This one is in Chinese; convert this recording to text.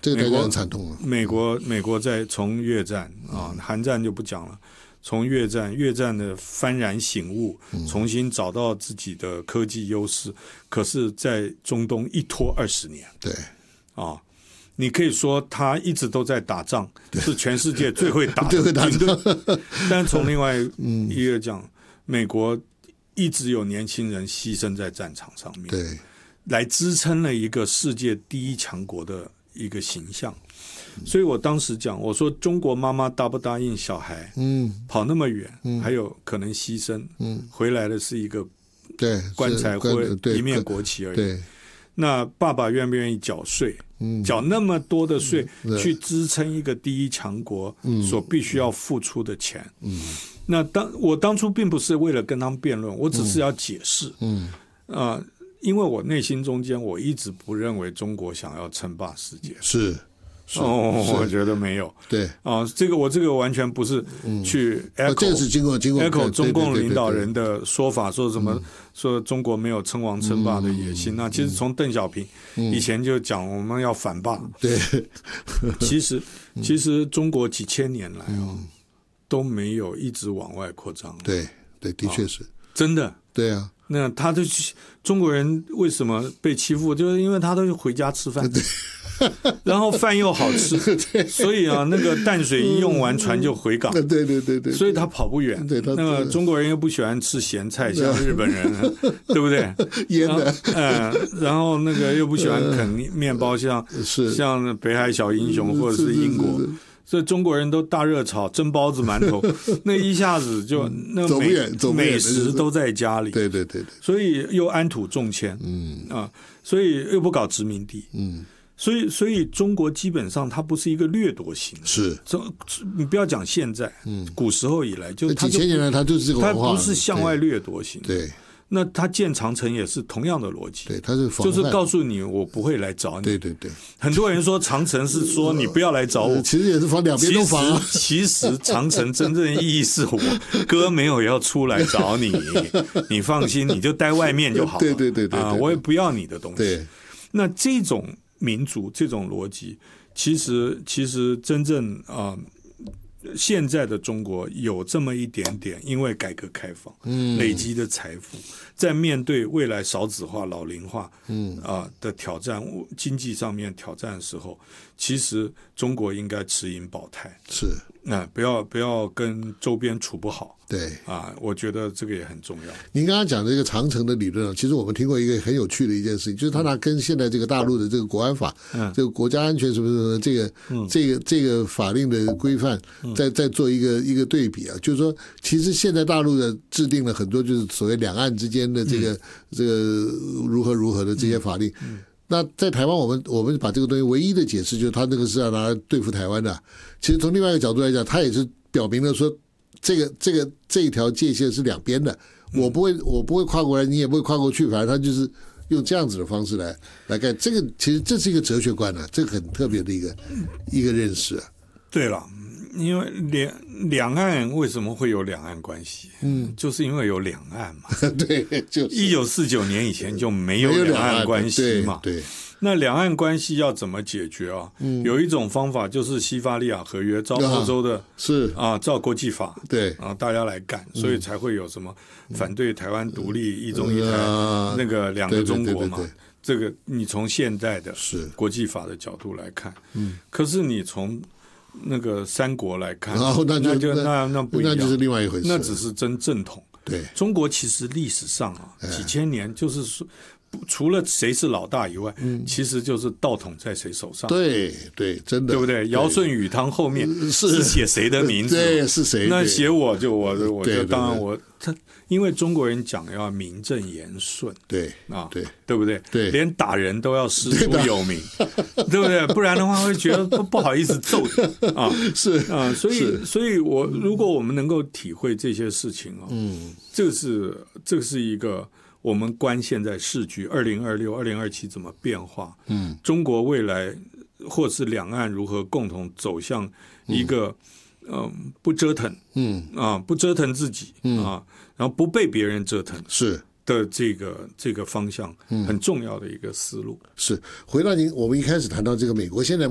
这个大家很惨痛了。 美国在从越战啊，韩战就不讲了。从越战的幡然醒悟，重新找到自己的科技优势，可是在中东一拖20年。 对啊，你可以说他一直都在打仗，是全世界最会打最会打仗。 但从另外一个讲，美国一直有年轻人牺牲在战场上面， 对， 来支撑了一个世界第一强国的一个形象。所以我当时讲，我说中国妈妈答不答应小孩跑那么远，还有可能牺牲，回来的是一个棺材或一面国旗而已。 对， 那爸爸愿不愿意缴税，缴那么多的税去支撑一个第一强国所必须要付出的钱？那我当初并不是为了跟他们辩论，我只是要解释。因为我内心中间我一直不认为中国想要称霸世界。我觉得没有。 对啊，这个完全不是去 echo， 这个是经过 echo 中共领导人的说法，说什么说中国没有称王称霸的野心。那其实从邓小平以前就讲我们要反霸。 对， 其实中国几千年来都没有一直往外扩张。 对，的确是真的。 对啊。 那中国人为什么被欺负？就是因为他都回家吃饭。然后饭又好吃，所以那个淡水一用完，船就回港。 对， 所以他跑不远。那个中国人又不喜欢吃咸菜，像日本人，对不对？ 腌的。 然后那个又不喜欢啃面包，像北海小英雄或者是英国。所以中国人都大热炒蒸包子、馒头，那一下子就那美食都在家里。 对， 所以又安土重迁，所以又不搞殖民地，所以中国基本上它不是一个掠夺型的。 是， 你不要讲现在，古时候以来就几千年来它就是这个文化， 它不是向外掠夺型的。 对。 那他建长城也是同样的逻辑， 对，他是就是告诉你我不会来找你。 对， 很多人说长城是说你不要来找我， 其实也是防两边都防。 其实长城真正的意义是我哥没有要出来找你，你放心，你就待外面就好了。 对我也不要你的东西。 对， 那这种民族这种逻辑，其实真正现在的中国有这么一点点，因为改革开放累积的财富，在面对未来少子化、老龄化的挑战，经济上面挑战的时候，其实中国应该持盈保泰。 是， 那不要跟周边处不好。 对我觉得这个也很重要。您刚刚讲这个长城的理论，其实我们听过一个很有趣的一件事情，就是他跟现在这个大陆的这个国安法，这个国家安全什么这个法令的规范，再做一个对比啊，就是说，其实现在大陆的制定了很多就是所谓两岸之间的这个如何的这些法令。那在台湾，我们把这个东西唯一的解释就是他那个是要拿来对付台湾的。其实从另外一个角度来讲，他也是表明了说，这一条界限是两边的，我不会跨过来，你也不会跨过去，反正他就是用这样子的方式来干。这个其实这是一个哲学观啊，这个很特别的一个认识啊。 对了，因为两岸为什么会有两岸关系？就是因为有两岸嘛。 对，就是 1949年以前就没有两岸关系嘛。 对。 那两岸关系要怎么解决啊？有一种方法就是西法利亚合约，照欧洲的照国际法， 对大家来干，所以才会有什么反对台湾独立、一中一台那个两个中国嘛。这个你从现代的国际法的角度来看，可是你从那个三国来看，那不一样， 那就是另外一回事， 那只是真正统。 对， 中国其实历史上几千年就是说。除了谁是老大以外，其实就是道统在谁手上。 对，真的， 对不对？尧舜禹汤后面是写谁的名字？ 对，是谁？ 那写我就当然他因为中国人讲要名正言顺，对不对？ 对， 连打人都要师出有名，对不对？不然的话会觉得不好意思揍你啊。 是啊， 所以如果我们能够体会这些事情这个是一个。我们观现在世局2026、2027怎么变化？中国未来或是两岸如何共同走向一个不折腾，不折腾自己然后不被别人折腾是的这个方向，很重要的一个思路。 是回到我们一开始谈到这个美国现在。